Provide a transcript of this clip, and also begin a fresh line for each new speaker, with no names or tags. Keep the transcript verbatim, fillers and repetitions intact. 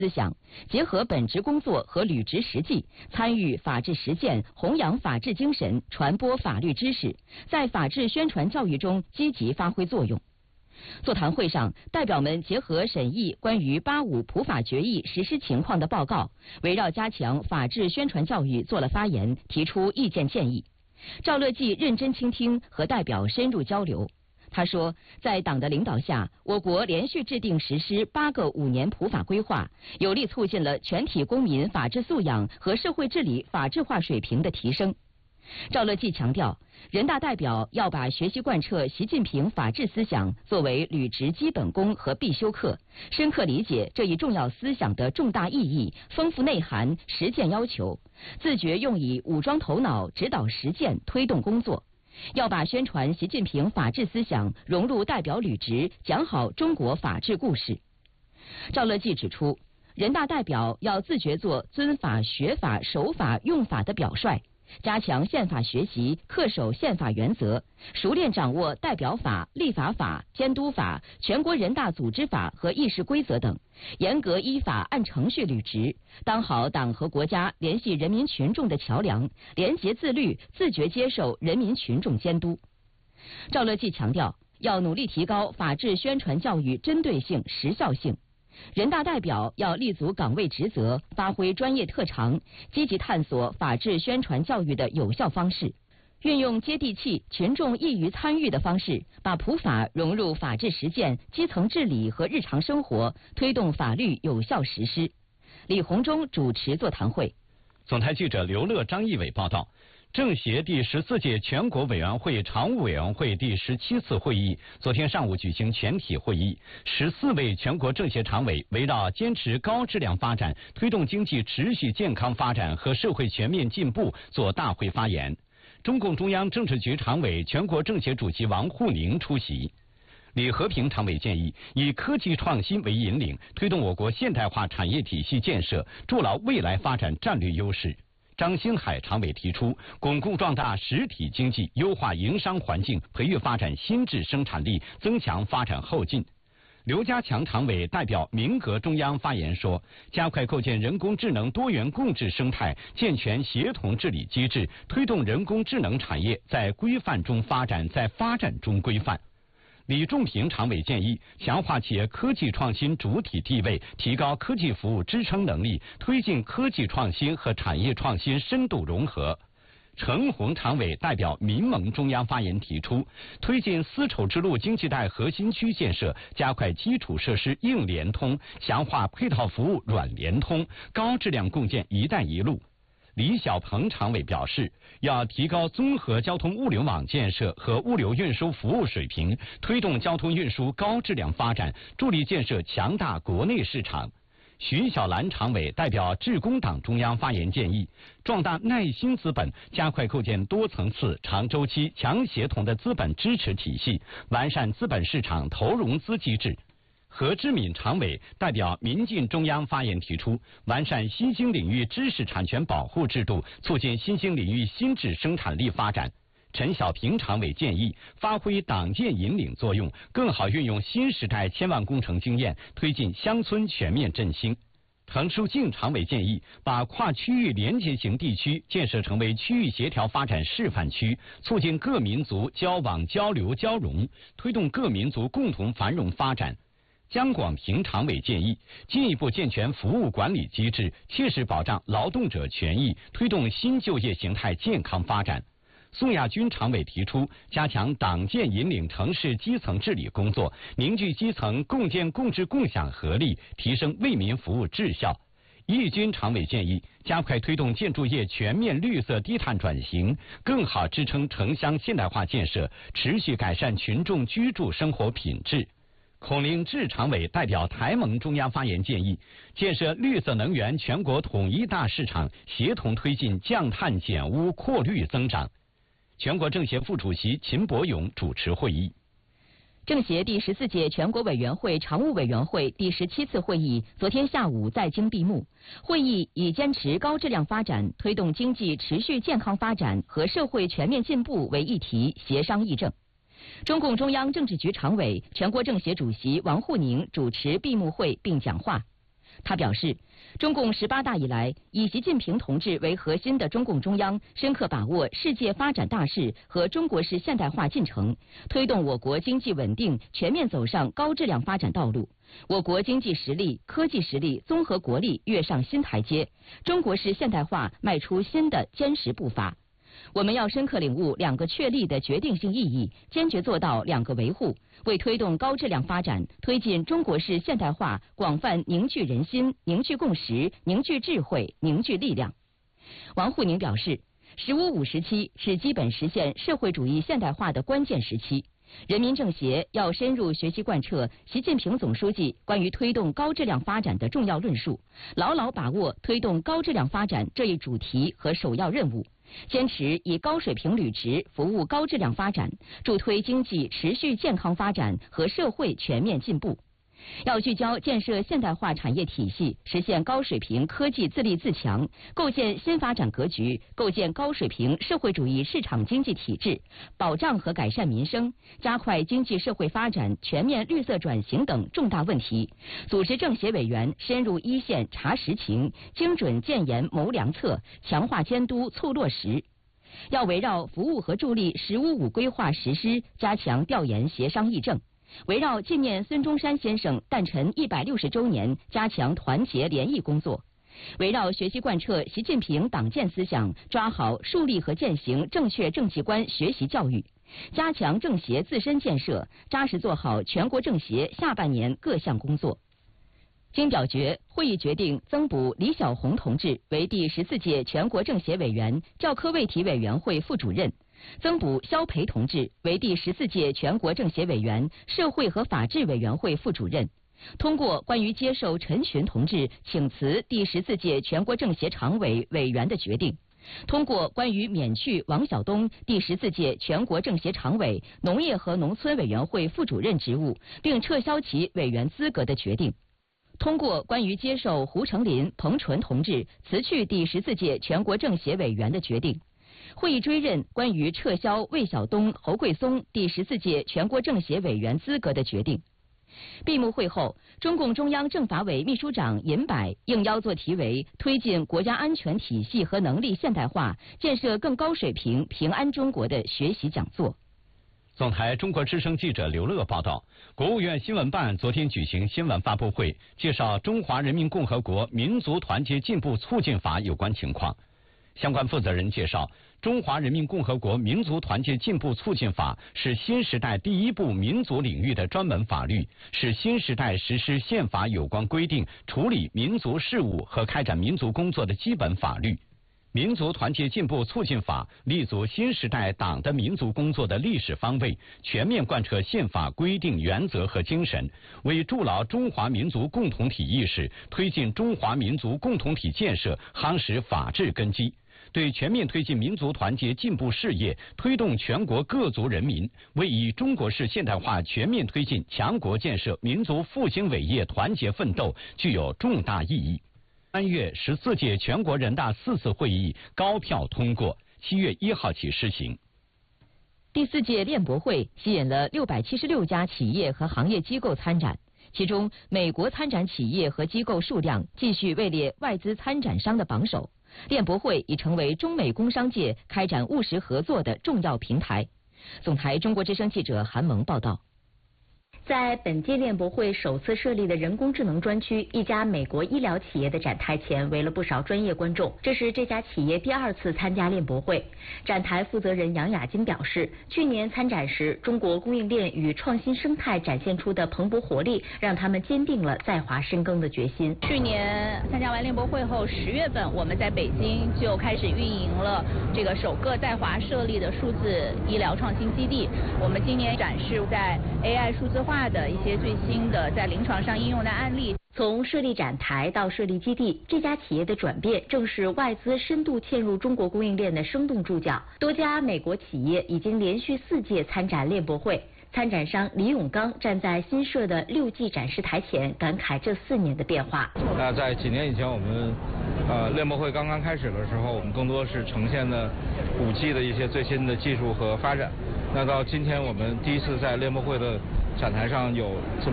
思想，结合本职工作和履职实际，参与法治实践，弘扬法治精神，传播法律知识，在法治宣传教育中积极发挥作用。座谈会上，代表们结合审议关于八五普法决议实施情况的报告，围绕加强法治宣传教育做了发言，提出意见建议。赵乐际认真倾听，和代表深入交流。他说，在党的领导下，我国连续制定实施八个五年普法规划，有力促进了全体公民法治素养和社会治理法治化水平的提升。赵乐际强调，人大代表要把学习贯彻习近平法治思想作为履职基本功和必修课，深刻理解这一重要思想的重大意义、丰富内涵、实践要求，自觉用以武装头脑，指导实践，推动工作。要把宣传习近平法治思想融入代表履职，讲好中国法治故事。赵乐际指出，人大代表要自觉做尊法、学法、守法、用法的表率，加强宪法学习，恪守宪法原则，熟练掌握代表法、立法法、监督法、全国人大组织法和议事规则等，严格依法按程序履职，当好党和国家联系人民群众的桥梁，廉洁自律，自觉接受人民群众监督。赵乐际强调，要努力提高法治宣传教育针对性、时效性。人大代表要立足岗位职责，发挥专业特长，积极探索法治宣传教育的有效方式，运用接地气、群众易于参与的方式，把普法融入法治实践、基层治理和日常生活，推动法律有效实施。李鸿忠主持座谈会。
总台记者刘乐、张义伟报道。政协第十四届全国委员会常务委员会第十七次会议昨天上午举行全体会议，十四位全国政协常委围绕坚持高质量发展、推动经济持续健康发展和社会全面进步作大会发言。中共中央政治局常委、全国政协主席王沪宁出席。李和平常委建议，以科技创新为引领，推动我国现代化产业体系建设，筑牢未来发展战略优势。张星海常委提出，巩固壮大实体经济，优化营商环境，培育发展新质生产力，增强发展后劲。刘家强常委代表民革中央发言说，加快构建人工智能多元共治生态，健全协同治理机制，推动人工智能产业在规范中发展，在发展中规范。李仲平常委建议，强化企业科技创新主体地位，提高科技服务支撑能力，推进科技创新和产业创新深度融合。程红常委代表民盟中央发言提出，推进丝绸之路经济带核心区建设，加快基础设施硬联通，强化配套服务软联通，高质量共建“一带一路”。李小鹏常委表示，要提高综合交通物流网建设和物流运输服务水平，推动交通运输高质量发展，助力建设强大国内市场。徐小兰常委代表致公党中央发言建议，壮大耐心资本，加快构建多层次、长周期、强协同的资本支持体系，完善资本市场投融资机制。何志敏常委代表民进中央发言提出，完善新兴领域知识产权保护制度，促进新兴领域新质生产力发展。陈小平常委建议，发挥党建引领作用，更好运用新时代千万工程经验，推进乡村全面振兴。滕书静常委建议，把跨区域连结型地区建设成为区域协调发展示范区，促进各民族交往交流交融，推动各民族共同繁荣发展。江广平常委建议，进一步健全服务管理机制，切实保障劳动者权益，推动新就业形态健康发展。宋亚军常委提出，加强党建引领城市基层治理工作，凝聚基层共建共治共享合力，提升为民服务质效。易军常委建议，加快推动建筑业全面绿色低碳转型，更好支撑城乡现代化建设，持续改善群众居住生活品质。孔令志常委代表台盟中央发言建议，建设绿色能源全国统一大市场，协同推进降碳减污扩绿增长。全国政协副主席秦伯勇主持会议。
政协第十四届全国委员会常务委员会第十七次会议昨天下午在京闭幕。会议以坚持高质量发展、推动经济持续健康发展和社会全面进步为议题协商议政。中共中央政治局常委、全国政协主席王沪宁主持闭幕会并讲话。 他表示，中共十八大以来，以习近平同志为核心的中共中央深刻把握世界发展大势和中国式现代化进程，推动我国经济稳定全面走上高质量发展道路。我国经济实力、科技实力、综合国力跃上新台阶，中国式现代化迈出新的坚实步伐。我们要深刻领悟两个确立的决定性意义，坚决做到两个维护，为推动高质量发展、推进中国式现代化广泛凝聚人心、凝聚共识、凝聚智慧、凝聚力量。王沪宁表示，十五五时期是基本实现社会主义现代化的关键时期。人民政协要深入学习贯彻习近平总书记关于推动高质量发展的重要论述，牢牢把握推动高质量发展这一主题和首要任务，坚持以高水平履职服务高质量发展，助推经济持续健康发展和社会全面进步。要聚焦建设现代化产业体系，实现高水平科技自立自强，构建新发展格局，构建高水平社会主义市场经济体制，保障和改善民生，加快经济社会发展全面绿色转型等重大问题，组织政协委员深入一线查实情，精准建言谋良策，强化监督促落实。要围绕服务和助力“十五五”规划实施，加强调研协商议政。围绕纪念孙中山先生诞辰一百六十周年，加强团结联谊工作；围绕学习贯彻习近平党建思想，抓好树立和践行正确政绩观学习教育，加强政协自身建设，扎实做好全国政协下半年各项工作。经表决，会议决定增补李小红同志为第十四届全国政协委员、教科卫体委员会副主任。增补肖培同志为第十四届全国政协委员、社会和法制委员会副主任，通过关于接受陈群同志请辞第十四届全国政协常委委员的决定，通过关于免去王晓东第十四届全国政协常委、农业和农村委员会副主任职务，并撤销其委员资格的决定，通过关于接受胡成林、彭纯同志辞去第十四届全国政协委员的决定。会议追认关于撤销魏晓东、侯桂松第十四届全国政协委员资格的决定。闭幕会后，中共中央政法委秘书长尹柏应邀作题为“推进国家安全体系和能力现代化，建设更高水平平安中国”的学习讲座。
总台中国之声记者刘乐报道，国务院新闻办昨天举行新闻发布会，介绍《中华人民共和国民族团结进步促进法》有关情况。相关负责人介绍，《中华人民共和国民族团结进步促进法》是新时代第一部民族领域的专门法律，是新时代实施宪法有关规定、处理民族事务和开展民族工作的基本法律。民族团结进步促进法立足新时代党的民族工作的历史方位，全面贯彻宪法规定原则和精神，为筑牢中华民族共同体意识、推进中华民族共同体建设夯实法治根基，对全面推进民族团结进步事业、推动全国各族人民为以中国式现代化全面推进强国建设民族复兴伟业团结奋斗具有重大意义。三月十四届全国人大四次会议高票通过，七月一号起施行。
第四届链博会吸引了六百七十六家企业和行业机构参展，其中美国参展企业和机构数量继续位列外资参展商的榜首。链博会已成为中美工商界开展务实合作的重要平台。总台中国之声记者韩萌报道。
在本届链博会首次设立的人工智能专区，一家美国医疗企业的展台前围了不少专业观众。这是这家企业第二次参加链博会。展台负责人杨雅晶表示，去年参展时，中国供应链与创新生态展现出的蓬勃活力，让他们坚定了在华深耕的决心。
去年参加完链博会后，十月份我们在北京就开始运营了这个首个在华设立的数字医疗创新基地。我们今年展示在 A I 数字化的一些最新的在临床上应用的案例。
从设立展台到设立基地，这家企业的转变正是外资深度嵌入中国供应链的生动注脚。多家美国企业已经连续四届参展链博会。参展商李永刚站在新设的六 G 展示台前，感慨这四年的变化。
那在几年以前，我们呃链博会刚刚开始的时候，我们更多是呈现的五 G 的一些最新的技术和发展。那到今天，我们第一次在链博会的展台上有这么